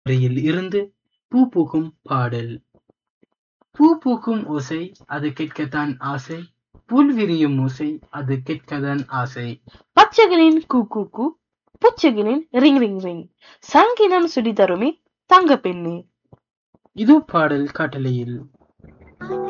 வரியில் இருந்து பூ பூக்கும் பாடல். பூ பூக்கும் ஓசை அது கேட்கத்தான் ஆசை. புல் விரியும் ஓசை அது கேட்கத்தான் ஆசை. பச்சைகளின் கூ கூ கூ, பூச்சிகளின் ரிங் ரிங் ரிங். சங்கீதம் சுடி தருமி தங்க பெண்ணே. இது பாடல் காட்டலையில்